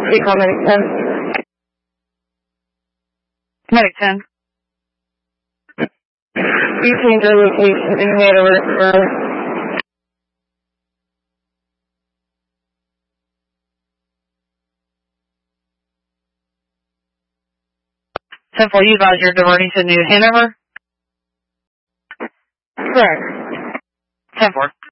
We call Medic 10. Medic 10. You changed our location and made over. 10-4, you advise you're diverting to New Hanover? Correct. 10-4.